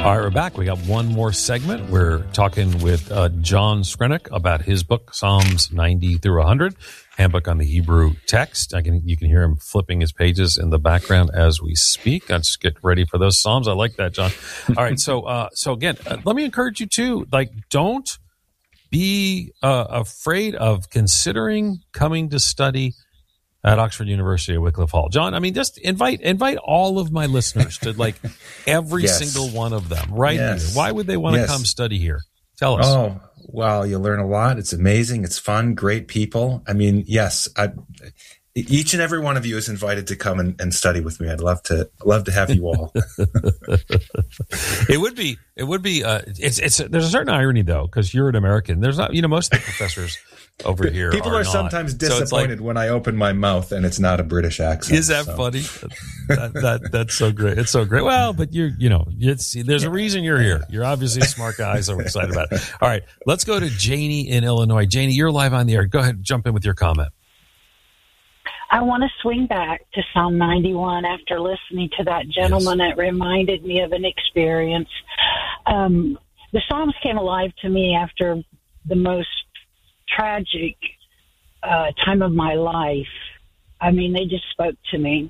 All right, we're back. We got one more segment. We're talking with John Skrenek about his book, Psalms 90 through 100, Handbook on the Hebrew Text. You can hear him flipping his pages in the background as we speak. Let's get ready for those Psalms. I like that, John. All right, so again, let me encourage you to, don't be afraid of considering coming to study at Oxford University or Wycliffe Hall. John, just invite all of my listeners to every single one of them here. Why would they want to come study here? Tell us. Oh, well, you learn a lot. It's amazing. It's fun. Great people. Each and every one of you is invited to come and study with me. I'd love to have you all. It would be, there's a certain irony though, because you're an American. There's not, most of the professors over here. People are sometimes disappointed when I open my mouth and it's not a British accent. Is that funny? That's so great. It's so great. Well, but there's a reason you're here. You're obviously a smart guy, so we're excited about it. All right, let's go to Janie in Illinois. Janie, you're live on the air. Go ahead, jump in with your comment. I want to swing back to Psalm 91 after listening to that gentleman. Yes. It reminded me of an experience. The Psalms came alive to me after the most tragic time of my life. They just spoke to me.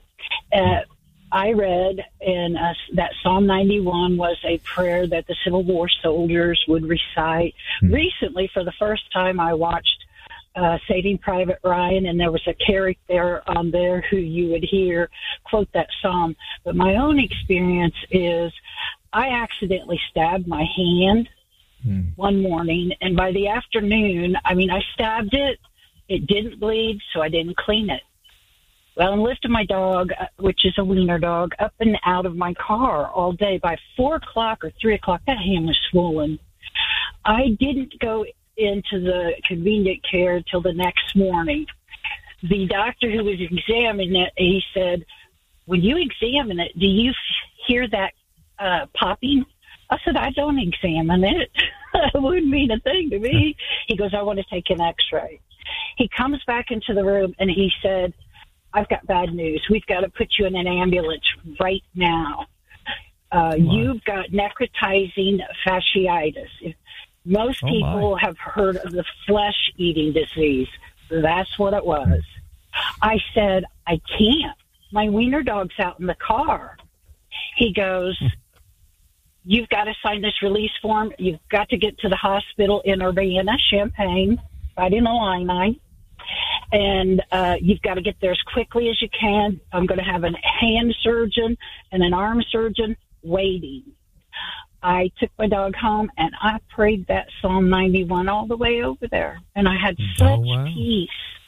I read in that Psalm 91 was a prayer that the Civil War soldiers would recite. Recently, for the first time, I watched Saving Private Ryan, and there was a character on there who you would hear quote that psalm. But my own experience is I accidentally stabbed my hand one morning, and by the afternoon, I stabbed it. It didn't bleed, so I didn't clean it. Well, I lifted my dog, which is a wiener dog, up and out of my car all day. By 4 o'clock or 3 o'clock, that hand was swollen. I didn't go into the convenient care till the next morning. The doctor who was examining it, he said, when you examine it, do you hear that popping? I said, I don't examine it. It wouldn't mean a thing to me. He goes, I want to take an x-ray. He comes back into the room and he said, I've got bad news. We've got to put you in an ambulance right now. You've got necrotizing fasciitis. Most people have heard of the flesh-eating disease. That's what it was. I said, I can't. My wiener dog's out in the car. He goes, you've got to sign this release form. You've got to get to the hospital in Urbana, Champaign, right in Illini. And you've got to get there as quickly as you can. I'm going to have a hand surgeon and an arm surgeon waiting. I took my dog home, and I prayed that Psalm 91 all the way over there. And I had such peace.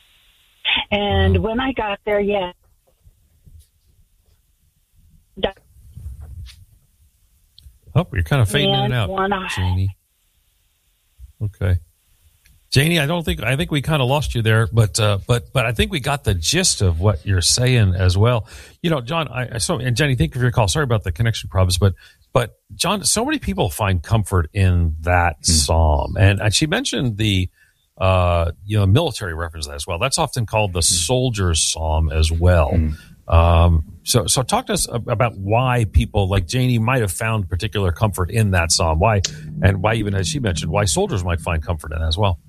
And when I got there, Oh, you're kind of fading in and out, Janie. Okay. Janie, I think we kind of lost you there, but I think we got the gist of what you're saying as well. John, and Jenny, thank you for your call. Sorry about the connection problems, but John, so many people find comfort in that psalm, and she mentioned the military reference to that as well. That's often called the soldier's psalm as well. So talk to us about why people like Janie might have found particular comfort in that psalm. Why, even as she mentioned, why soldiers might find comfort in it as well.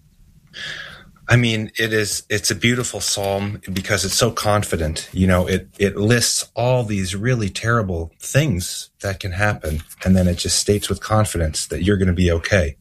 It's a beautiful psalm because it's so confident. It lists all these really terrible things that can happen, and then it just states with confidence that you're going to be okay.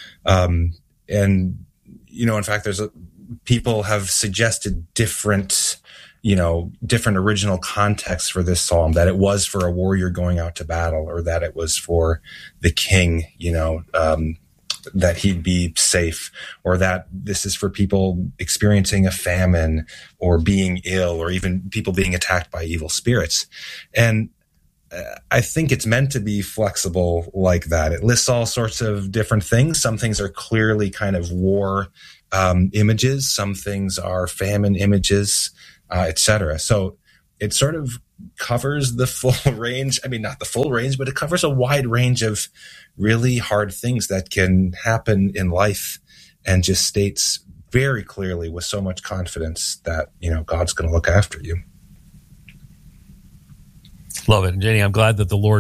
In fact, people have suggested different original contexts for this psalm, that it was for a warrior going out to battle, or that it was for the king, that he'd be safe, or that this is for people experiencing a famine or being ill, or even people being attacked by evil spirits. And I think it's meant to be flexible like that. It lists all sorts of different things. Some things are clearly kind of war images. Some things are famine images, etc. So it sort of covers the full range. Not the full range, but it covers a wide range of really hard things that can happen in life, and just states very clearly with so much confidence that, God's going to look after you. Love it. And Janie, I'm glad that the Lord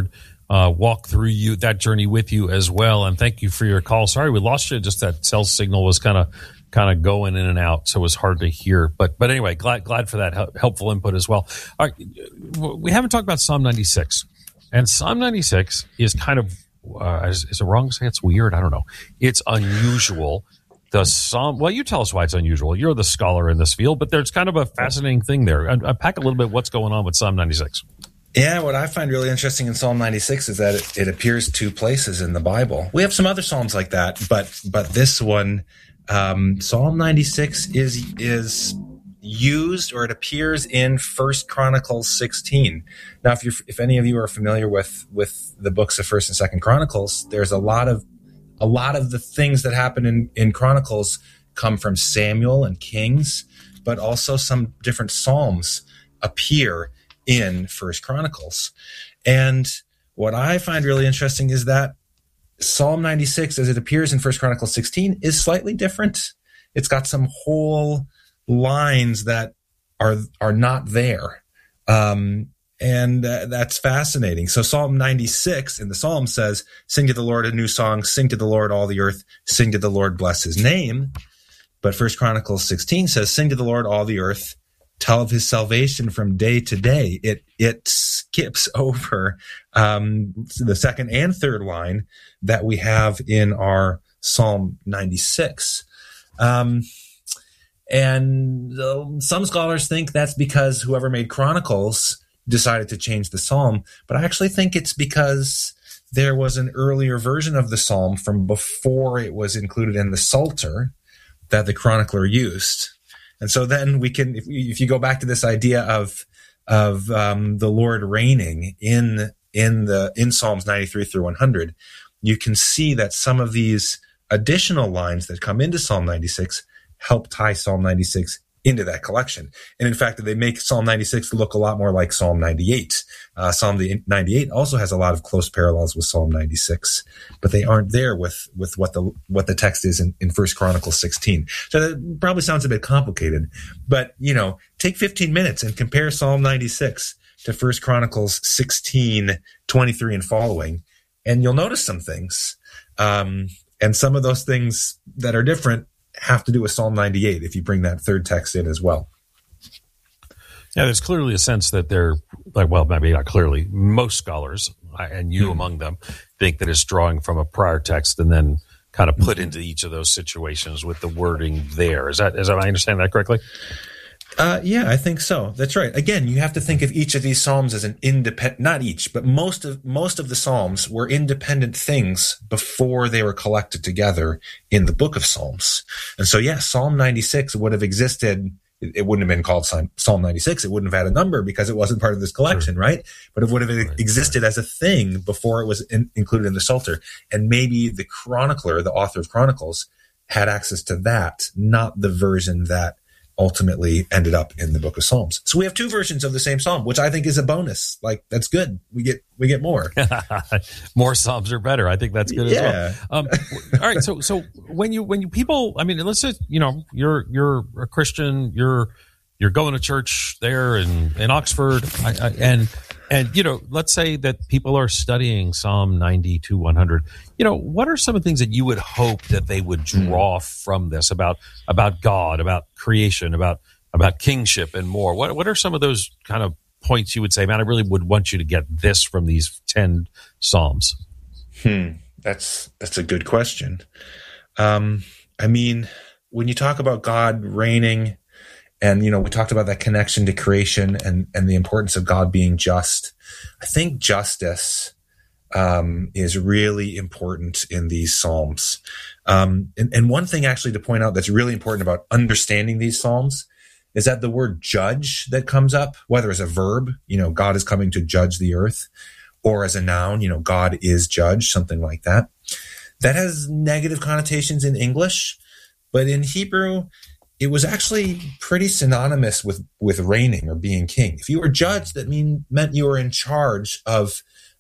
walk through that journey with you as well. And thank you for your call. Sorry we lost you. Just that cell signal was kind of going in and out, so it was hard to hear. But anyway, glad for that helpful input as well. All right, we haven't talked about Psalm 96, and Psalm 96 is kind of is it wrong to say it's weird? I don't know. It's unusual. The Psalm. Well, you tell us why it's unusual. You're the scholar in this field, but there's kind of a fascinating thing there. Unpack a little bit what's going on with Psalm 96. Yeah, what I find really interesting in Psalm 96 is that it appears 2 places in the Bible. We have some other psalms like that, but this one, Psalm 96 is used, or it appears in 1 Chronicles 16. Now, if any of you are familiar with the books of 1 and 2 Chronicles, there's a lot of the things that happen in Chronicles come from Samuel and Kings, but also some different psalms appear in 1 Chronicles. And what I find really interesting is that Psalm 96, as it appears in 1 Chronicles 16, is slightly different. It's got some whole lines that are not there. And that's fascinating. So Psalm 96 in the Psalm says, "Sing to the Lord a new song, sing to the Lord all the earth, sing to the Lord, bless his name." But 1 Chronicles 16 says, "Sing to the Lord all the earth, tell of his salvation from day to day." It skips over the second and third line that we have in our Psalm 96. And some scholars think that's because whoever made Chronicles decided to change the psalm, but I actually think it's because there was an earlier version of the psalm from before it was included in the Psalter that the chronicler used. And so then we can, if you go back to this idea of the Lord reigning in Psalms 93 through 100, you can see that some of these additional lines that come into Psalm 96 help tie Psalm 96 into that collection. And in fact, they make Psalm 96 look a lot more like Psalm 98. Psalm 98 also has a lot of close parallels with Psalm 96, but they aren't there with what the text is in 1 Chronicles 16. So that probably sounds a bit complicated, but take 15 minutes and compare Psalm 96 to 1 Chronicles 16, 23 and following, and you'll notice some things. And some of those things that are different have to do with Psalm 98 if you bring that third text in as well. Yeah, there's clearly a sense that they're like, well, maybe not clearly, most scholars, and you among them, think that it's drawing from a prior text and then kind of put into each of those situations with the wording there. Is that I understand that correctly? Yeah, I think so. That's right. Again, you have to think of each of these psalms as an independent, not each, but most of the psalms were independent things before they were collected together in the book of Psalms. And so, yeah, Psalm 96 would have existed. It wouldn't have been called Psalm 96. It wouldn't have had a number because it wasn't part of this collection, sure. Right? But it would have existed as a thing before it was included in the Psalter. And maybe the chronicler, the author of Chronicles, had access to that, not the version that ultimately ended up in the book of Psalms. So we have 2 versions of the same psalm, which I think is a bonus. Like, that's good. We get more. More psalms are better. I think that's good as well. All right. So when you people, I mean, let's say, you're a Christian, you're going to church there in Oxford, and let's say that people are studying Psalm 90 to 100. What are some of the things that you would hope that they would draw from this about God, about creation, about kingship, and more? What are some of those kind of points you would say, man, I really would want you to get this from these 10 Psalms? That's a good question. I mean, when you talk about God reigning, and, we talked about that connection to creation and the importance of God being just. I think justice is really important in these Psalms. And one thing actually to point out that's really important about understanding these Psalms is that the word judge that comes up, whether as a verb, God is coming to judge the earth, or as a noun, God is judge, something like that, that has negative connotations in English, but in Hebrew, it was actually pretty synonymous with reigning or being king. If you were judge, that meant you were in charge of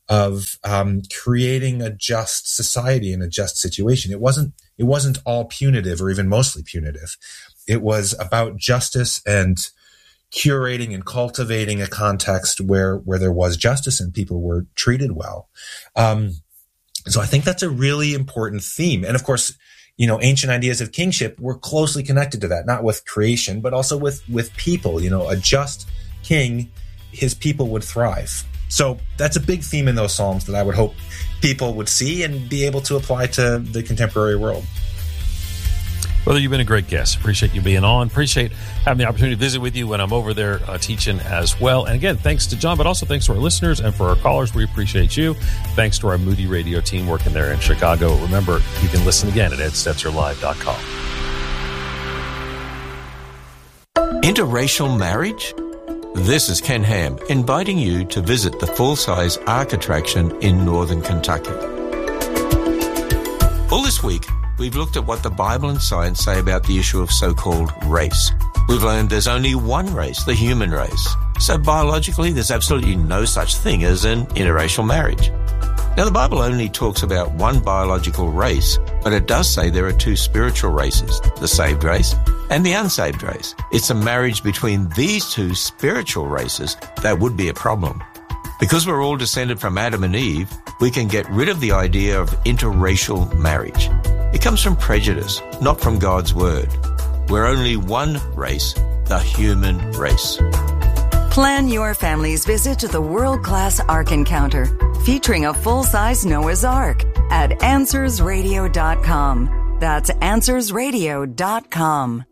creating a just society and a just situation. It wasn't all punitive or even mostly punitive. It was about justice and curating and cultivating a context where there was justice and people were treated well. So I think that's a really important theme. And of course, ancient ideas of kingship were closely connected to that, not with creation, but also with people. A just king, his people would thrive. So that's a big theme in those Psalms that I would hope people would see and be able to apply to the contemporary world. Brother, you've been a great guest. Appreciate you being on. Appreciate having the opportunity to visit with you when I'm over there teaching as well. And again, thanks to John, but also thanks to our listeners and for our callers. We appreciate you. Thanks to our Moody Radio team working there in Chicago. Remember, you can listen again at edstetserlive.com. Interracial marriage? This is Ken Ham, inviting you to visit the full-size Ark attraction in northern Kentucky. All this week, we've looked at what the Bible and science say about the issue of so-called race. We've learned there's only one race, the human race. So biologically, there's absolutely no such thing as an interracial marriage. Now, the Bible only talks about one biological race, but it does say there are two spiritual races, the saved race and the unsaved race. It's a marriage between these two spiritual races that would be a problem. Because we're all descended from Adam and Eve, we can get rid of the idea of interracial marriage. It comes from prejudice, not from God's word. We're only one race, the human race. Plan your family's visit to the world-class Ark Encounter, featuring a full-size Noah's Ark at AnswersRadio.com. That's AnswersRadio.com.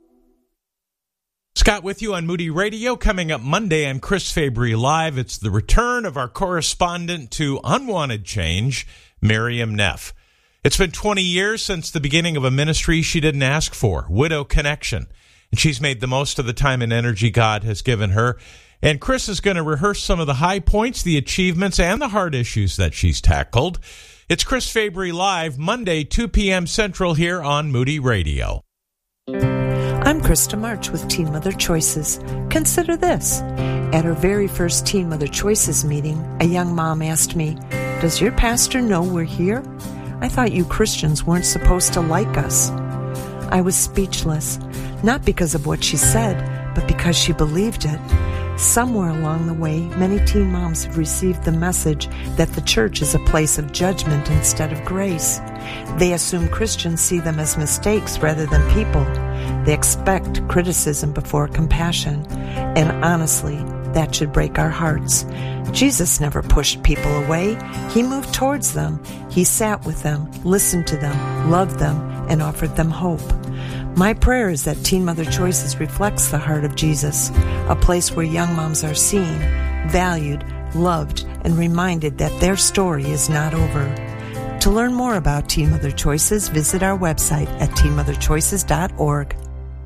Scott with you on Moody Radio. Coming up Monday on Chris Fabry Live, it's the return of our correspondent to Unwanted Change, Miriam Neff. It's been 20 years since the beginning of a ministry she didn't ask for, Widow Connection, and she's made the most of the time and energy God has given her. And Chris is going to rehearse some of the high points, the achievements, and the hard issues that she's tackled. It's Chris Fabry Live, Monday, 2 p.m. Central here on Moody Radio. I'm Krista March with Teen Mother Choices. Consider this. At her very first Teen Mother Choices meeting, a young mom asked me, "Does your pastor know we're here? I thought you Christians weren't supposed to like us." I was speechless, not because of what she said, but because she believed it. Somewhere along the way, many teen moms have received the message that the church is a place of judgment instead of grace. They assume Christians see them as mistakes rather than people. They expect criticism before compassion. And honestly, that should break our hearts. Jesus never pushed people away. He moved towards them. He sat with them, listened to them, loved them, and offered them hope. My prayer is that Teen Mother Choices reflects the heart of Jesus, a place where young moms are seen, valued, loved, and reminded that their story is not over. To learn more about Teen Mother Choices, visit our website at teenmotherchoices.org.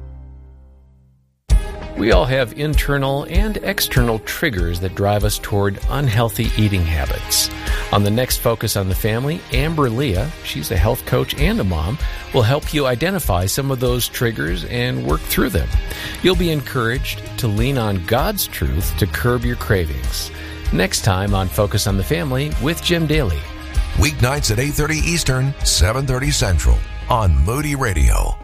We all have internal and external triggers that drive us toward unhealthy eating habits. On the next Focus on the Family, Amber Leah, she's a health coach and a mom, will help you identify some of those triggers and work through them. You'll be encouraged to lean on God's truth to curb your cravings. Next time on Focus on the Family with Jim Daly. Weeknights at 8:30 Eastern, 7:30 Central on Moody Radio.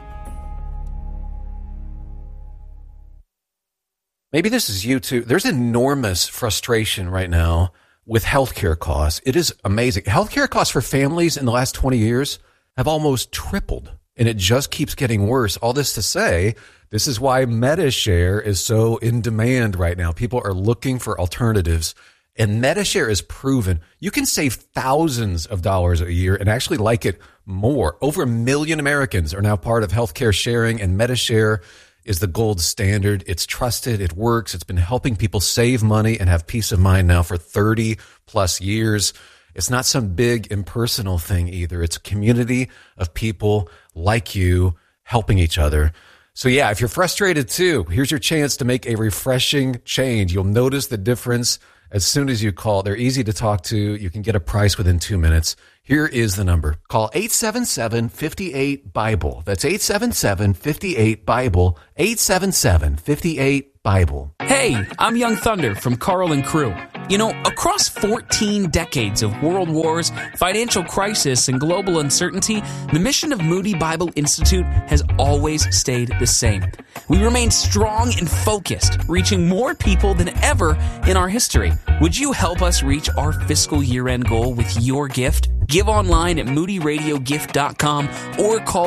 Maybe this is you too. There's enormous frustration right now with healthcare costs. It is amazing. Healthcare costs for families in the last 20 years have almost tripled, and it just keeps getting worse. All this to say, this is why MediShare is so in demand right now. People are looking for alternatives, and MediShare is proven. You can save thousands of dollars a year and actually like it more. Over 1 million Americans are now part of healthcare sharing, and MediShare is the gold standard. It's trusted. It works. It's been helping people save money and have peace of mind now for 30 plus years. It's not some big impersonal thing either. It's a community of people like you helping each other. So yeah, if you're frustrated too, here's your chance to make a refreshing change. You'll notice the difference as soon as you call. They're easy to talk to. You can get a price within 2 minutes. Here is the number. Call 877-58-BIBLE. That's 877-58-BIBLE. 877-58-BIBLE. Hey, I'm Young Thunder from Carl and Crew. You know, across 14 decades of world wars, financial crisis, and global uncertainty, the mission of Moody Bible Institute has always stayed the same. We remain strong and focused, reaching more people than ever in our history. Would you help us reach our fiscal year-end goal with your gift? Give online at moodyradiogift.com or call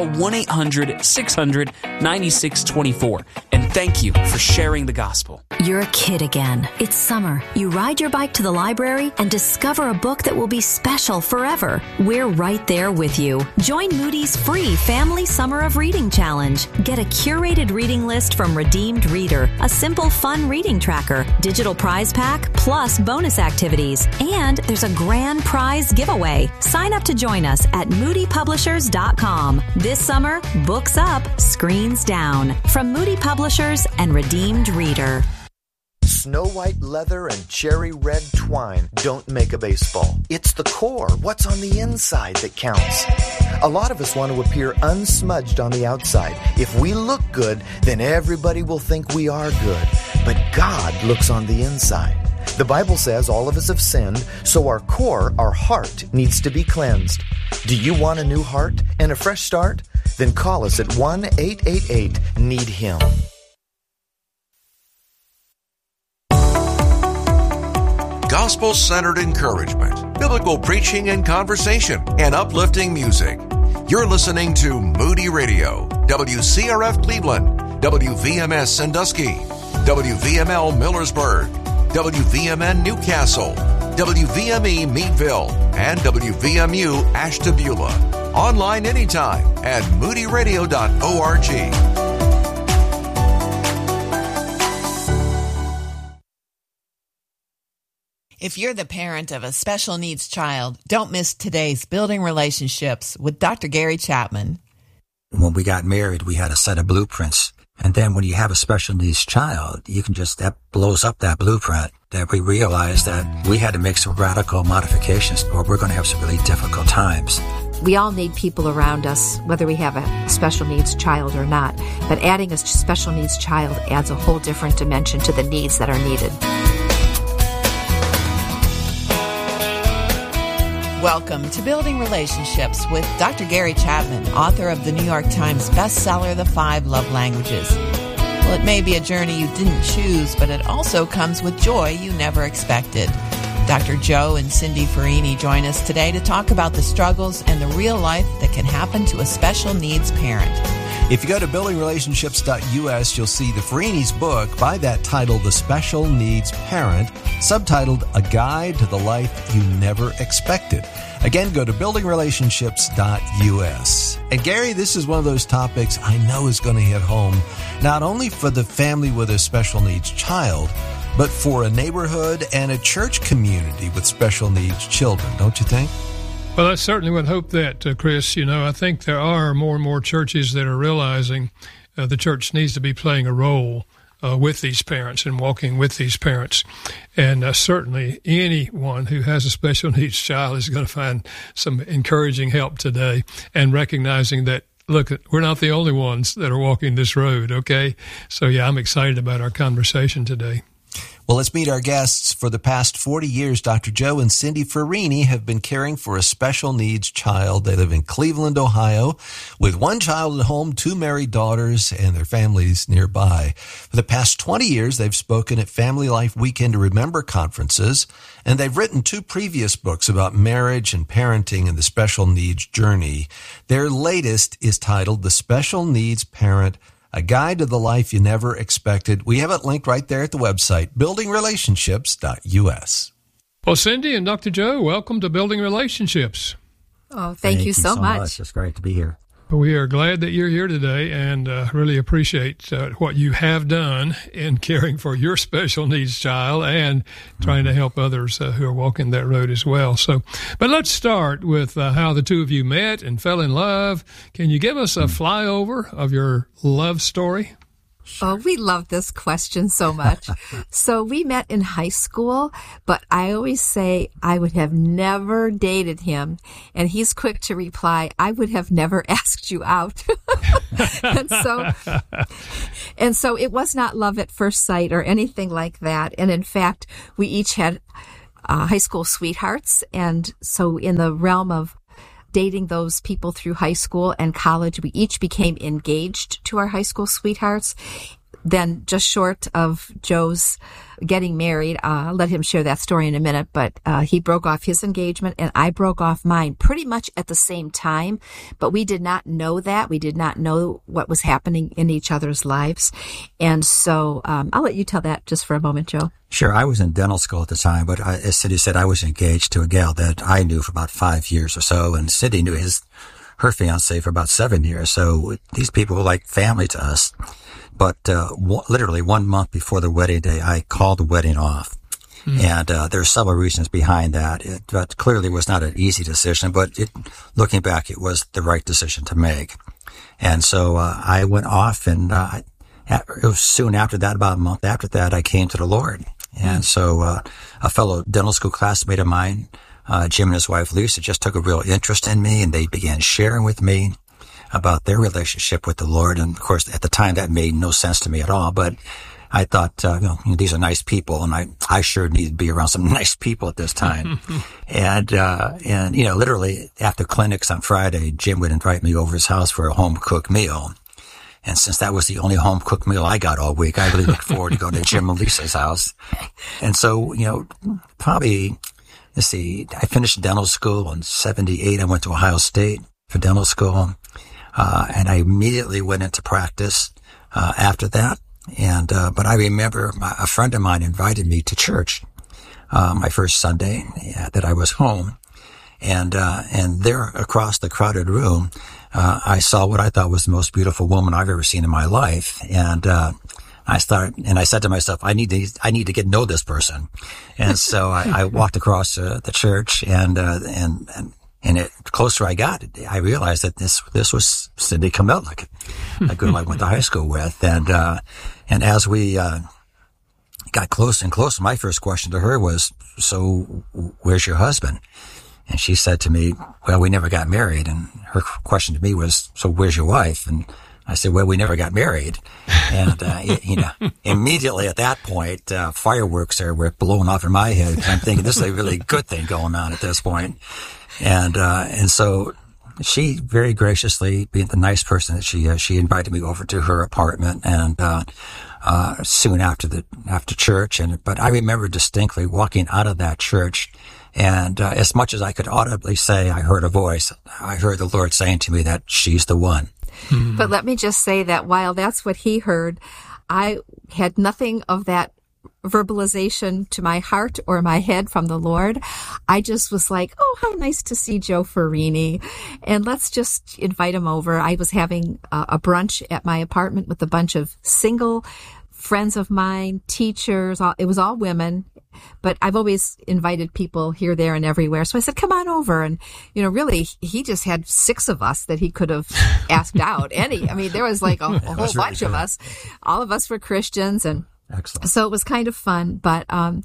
1-800-600-9624. And thank you for sharing the gospel. You're a kid again. It's summer. You ride your bike to the library and discover a book that will be special forever. We're right there with you. Join Moody's free Family Summer of Reading Challenge. Get a curated reading list from Redeemed Reader, a simple, fun reading tracker, digital prize pack, plus bonus activities. And there's a grand prize giveaway. Sign up to join us at moodypublishers.com. This summer, books up, screens down. From Moody Publishers and Redeemed Reader. Snow white leather and cherry red twine don't make a baseball. It's the core, what's on the inside, that counts. A lot of us want to appear unsmudged on the outside. If we look good, then everybody will think we are good. But God looks on the inside. The Bible says all of us have sinned, so our core, our heart, needs to be cleansed. Do you want a new heart and a fresh start? Then call us at 1-888-NEED-HIM. Gospel-centered encouragement, biblical preaching and conversation, and uplifting music. You're listening to Moody Radio, WCRF Cleveland, WVMS Sandusky, WVML Millersburg, WVMN Newcastle, WVME Meadville, and WVMU Ashtabula. Online anytime at moodyradio.org. If you're the parent of a special needs child, don't miss today's Building Relationships with Dr. Gary Chapman. When we got married, we had a set of blueprints. And then when you have a special needs child, that blows up that blueprint, that we realized that we had to make some radical modifications or we're going to have some really difficult times. We all need people around us, whether we have a special needs child or not. But adding a special needs child adds a whole different dimension to the needs that are needed. Welcome to Building Relationships with Dr. Gary Chapman, author of the New York Times bestseller, The 5 Love Languages. Well, it may be a journey you didn't choose, but it also comes with joy you never expected. Dr. Joe and Cindy Farini join us today to talk about the struggles and the real life that can happen to a special needs parent. If you go to buildingrelationships.us, you'll see the Farini's book by that title, The Special Needs Parent, subtitled A Guide to the Life You Never Expected. Again, go to buildingrelationships.us. And Gary, this is one of those topics I know is going to hit home, not only for the family with a special needs child, but for a neighborhood and a church community with special needs children, don't you think? Well, I certainly would hope that, Chris. I think there are more and more churches that are realizing the church needs to be playing a role with these parents and walking with these parents. And certainly anyone who has a special needs child is going to find some encouraging help today, and recognizing that, look, we're not the only ones that are walking this road, okay? So, yeah, I'm excited about our conversation today. Well, let's meet our guests. For the past 40 years, Dr. Joe and Cindy Farini have been caring for a special needs child. They live in Cleveland, Ohio, with one child at home, 2 married daughters, and their families nearby. For the past 20 years, they've spoken at Family Life Weekend to Remember conferences, and they've written 2 previous books about marriage and parenting and the special needs journey. Their latest is titled The Special Needs Parent, A Guide to the Life You Never Expected. We have it linked right there at the website, buildingrelationships.us. Well, Cindy and Dr. Joe, welcome to Building Relationships. Oh, thank you so much. It's great to be here. We are glad that you're here today, and really appreciate what you have done in caring for your special needs child and trying to help others who are walking that road as well. So, but let's start with how the two of you met and fell in love. Can you give us a flyover of your love story? Oh, we love this question so much. So we met in high school, but I always say I would have never dated him. And he's quick to reply, I would have never asked you out. And so it was not love at first sight or anything like that. And in fact, we each had high school sweethearts. And so in the realm of dating those people through high school and college. We each became engaged to our high school sweethearts. Then just short of Joe's getting married, I'll let him share that story in a minute, but he broke off his engagement and I broke off mine pretty much at the same time, but we did not know that. We did not know what was happening in each other's lives. And so I'll let you tell that just for a moment, Joe. Sure. I was in dental school at the time, but as Cindy said, I was engaged to a gal that I knew for about 5 years or so, and Cindy knew her fiance for about 7 years. So these people were like family to us. But literally 1 month before the wedding day, I called the wedding off. And there are several reasons behind that. It clearly was not an easy decision, but looking back, it was the right decision to make. And so I went off, and it was soon after that, about a month after that, I came to the Lord. And so a fellow dental school classmate of mine, Jim and his wife Lisa, just took a real interest in me, and they began sharing with me about their relationship with the Lord. And of course, at the time, that made no sense to me at all. But I thought, these are nice people, and I sure need to be around some nice people at this time. and literally after clinics on Friday, Jim would invite me over his house for a home cooked meal. And since that was the only home cooked meal I got all week, I really looked forward to going to Jim and Lisa's house. And so, probably, I finished dental school in 1978. I went to Ohio State for dental school. And I immediately went into practice after that. And but I remember a friend of mine invited me to church my first Sunday that I was home, and there across the crowded room, I saw what I thought was the most beautiful woman I've ever seen in my life, and I said to myself, I need to get to know this person, and so I walked across the church and the closer I got, I realized that this was Cindy Camilla, a girl I went to high school with. And as we got closer and closer, my first question to her was, "So, where's your husband?" And she said to me, "Well, we never got married." And her question to me was, "So, where's your wife?" And I said, "Well, we never got married." And, immediately at that point, fireworks were blowing off in my head. I'm thinking, this is a really good thing going on at this point. And so she very graciously, being the nice person that she invited me over to her apartment, and soon after church. But I remember distinctly walking out of that church, and as much as I could audibly say, I heard a voice. I heard the Lord saying to me that she's the one. But let me just say that while that's what he heard, I had nothing of that verbalization to my heart or my head from the Lord. I just was like, oh, how nice to see Joe Farini, and let's just invite him over. I was having a brunch at my apartment with a bunch of single friends of mine, teachers. It was all women, but I've always invited people here, there, and everywhere. So I said, come on over. And, really, he just had 6 of us that he could have asked out. There was like a whole bunch of us. All of us were Christians, and excellent. So it was kind of fun, but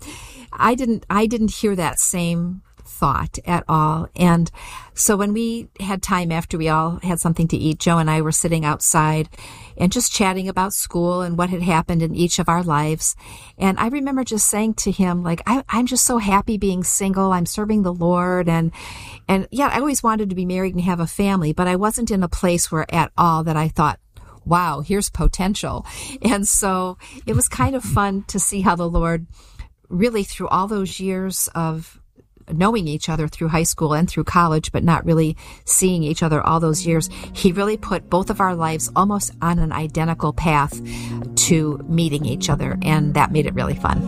I didn't hear that same thought at all. And so when we had time after we all had something to eat, Joe and I were sitting outside and just chatting about school and what had happened in each of our lives. And I remember just saying to him, like, I'm just so happy being single. I'm serving the Lord. And yeah, I always wanted to be married and have a family, but I wasn't in a place where at all that I thought, wow, here's potential. And so it was kind of fun to see how the Lord really, through all those years of knowing each other through high school and through college, but not really seeing each other all those years, he really put both of our lives almost on an identical path to meeting each other. And that made it really fun.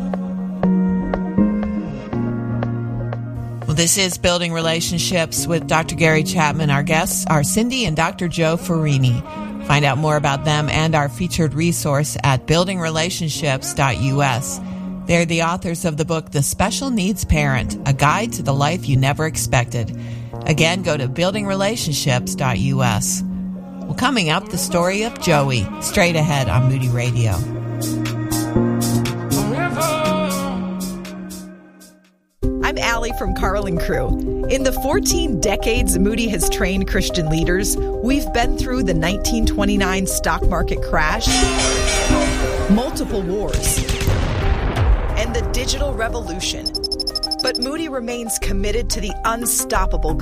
Well, this is Building Relationships with Dr. Gary Chapman. Our guests are Cindy and Dr. Joe Farini. Find out more about them and our featured resource at buildingrelationships.us. They're the authors of the book, The Special Needs Parent, A Guide to the Life You Never Expected. Again, go to buildingrelationships.us. Well, coming up, the story of Joey, straight ahead on Moody Radio. I'm Allie from Carl and Crew. In the 14 decades Moody has trained Christian leaders, we've been through the 1929 stock market crash, multiple wars, and the digital revolution. But Moody remains committed to the unstoppable